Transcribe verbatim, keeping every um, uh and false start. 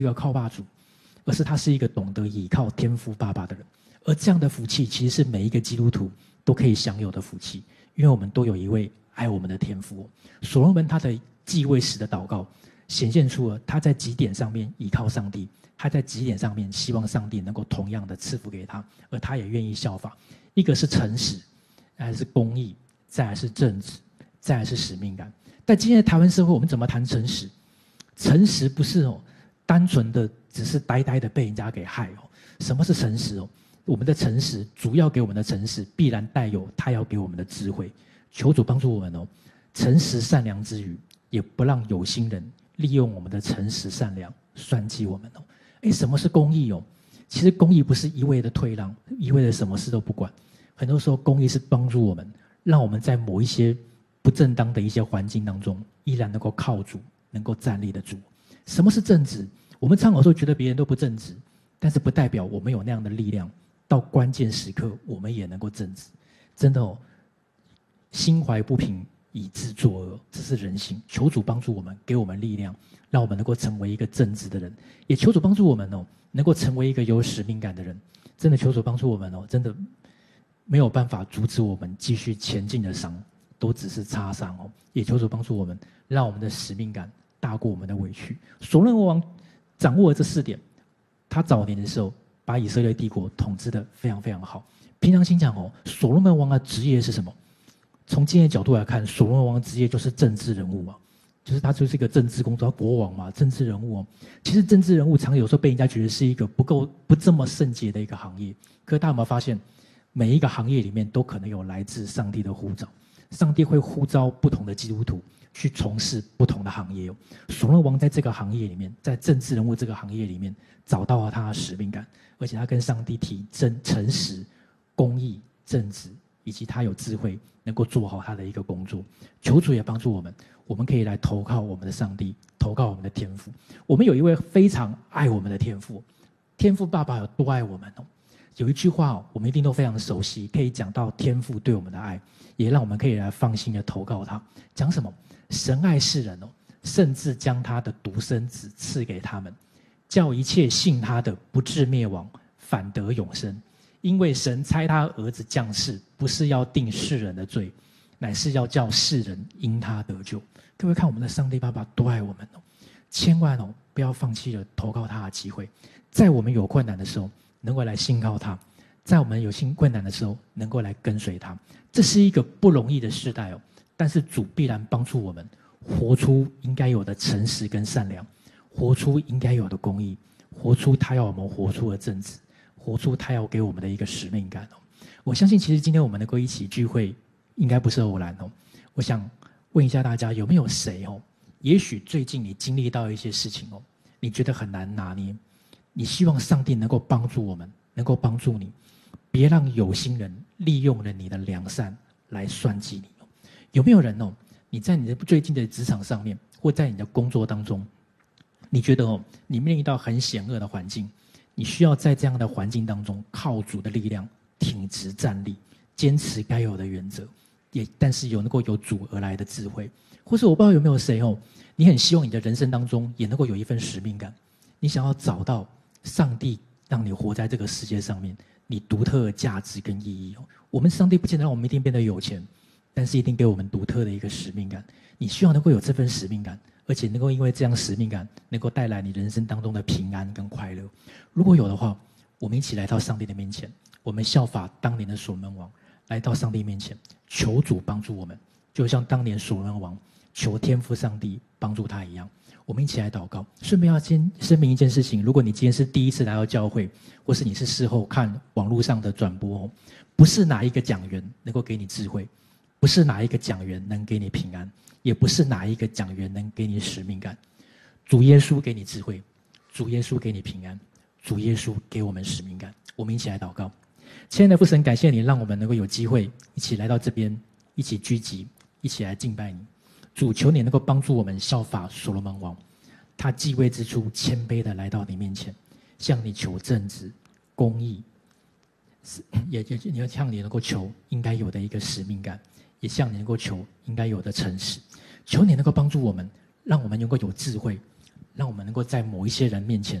一个靠爸主，而是他是一个懂得倚靠天父爸爸的人。而这样的福气其实是每一个基督徒都可以享有的福气，因为我们都有一位爱我们的天父。所罗门他的继位时的祷告显现出了他在几点上面倚靠上帝，他在几点上面希望上帝能够同样的赐福给他，而他也愿意效法。一个是诚实，再来是公义，再来是正直，再来是使命感。在今天的台湾社会，我们怎么谈诚实？诚实不是哦，单纯的只是呆呆的被人家给害哦。什么是诚实哦？我们的诚实，主要给我们的诚实，必然带有他要给我们的智慧。求主帮助我们哦，诚实善良之余，也不让有心人利用我们的诚实善良算计我们哦。哎，什么是公义哦？其实公义不是一味的退让，一味的什么事都不管。很多时候，公义是帮助我们，让我们在某一些不正当的一些环境当中，依然能够靠主，能够站立得住。什么是正直？我们常有时候觉得别人都不正直，但是不代表我们有那样的力量，到关键时刻我们也能够正直。真的哦，心怀不平以致作恶，这是人性。求主帮助我们，给我们力量，让我们能够成为一个正直的人。也求主帮助我们哦，能够成为一个有使命感的人。真的求主帮助我们哦，真的没有办法阻止我们继续前进的伤，都只是擦伤哦。也求主帮助我们，让我们的使命感大过我们的委屈。所罗门王掌握了这四点，他早年的时候把以色列帝国统治得非常非常好。平常心讲哦，所罗门王的职业是什么？从今天的角度来看，所罗门王的职业就是政治人物嘛，就是他就是一个政治工作，他国王嘛，政治人物哦。其实政治人物常有时候被人家觉得是一个不够不这么圣洁的一个行业。可是大家有没有发现，每一个行业里面都可能有来自上帝的呼召，上帝会呼召不同的基督徒去从事不同的行业哦。所罗门王在这个行业里面，在政治人物这个行业里面找到了他的使命感，而且他跟上帝提真诚实、公义、正直，以及他有智慧，能够做好他的一个工作。求主也帮助我们，我们可以来投靠我们的上帝，投靠我们的天父。我们有一位非常爱我们的天父，天父爸爸有多爱我们哦？有一句话哦，我们一定都非常熟悉，可以讲到天父对我们的爱，也让我们可以来放心的投靠他。讲什么？神爱世人哦，甚至将他的独生子赐给他们，叫一切信他的不至灭亡，反得永生。因为神差他儿子降世，不是要定世人的罪，乃是要叫世人因他得救。各位看我们的上帝爸爸多爱我们哦，千万哦不要放弃了投靠他的机会。在我们有困难的时候，能够来信靠他；在我们有心困难的时候，能够来跟随他。这是一个不容易的时代哦，但是主必然帮助我们活出应该有的诚实跟善良，活出应该有的公义，活出他要我们活出的正直，活出他要给我们的一个使命感哦。我相信其实今天我们能够一起聚会，应该不是偶然哦。我想问一下大家，有没有谁哦？也许最近你经历到一些事情哦，你觉得很难拿捏，你希望上帝能够帮助我们，能够帮助你，别让有心人利用了你的良善来算计你哦。有没有人哦？你在你的最近的职场上面，或在你的工作当中，你觉得哦，你面临到很险恶的环境，你需要在这样的环境当中靠主的力量挺直站立，坚持该有的原则，也但是有能够有主而来的智慧。或是我不知道有没有谁哦，你很希望你的人生当中也能够有一份使命感，你想要找到上帝让你活在这个世界上面你独特的价值跟意义哦。我们上帝不见得让我们一定变得有钱，但是一定给我们独特的一个使命感。你希望能够有这份使命感，而且能够因为这样使命感能够带来你人生当中的平安跟快乐。如果有的话，我们一起来到上帝的面前，我们效法当年的所罗门王，来到上帝面前求主帮助我们，就像当年所罗门王求天父上帝帮助他一样。我们一起来祷告。顺便要先声明一件事情，如果你今天是第一次来到教会，或是你是事后看网络上的转播，不是哪一个讲员能够给你智慧，不是哪一个讲员能给你平安，也不是哪一个讲员能给你使命感。主耶稣给你智慧，主耶稣给你平安，主耶稣给我们使命感。我们一起来祷告。亲爱的父神，感谢你让我们能够有机会一起来到这边，一起聚集，一起来敬拜你。主，求你能够帮助我们效法所罗门王，他继位之初谦卑的来到你面前，向你求正直、公义，也也你要向你能够求应该有的一个使命感，也向你能够求应该有的诚实。求你能够帮助我们，让我们能够有智慧， 让我们能够在某一些人面前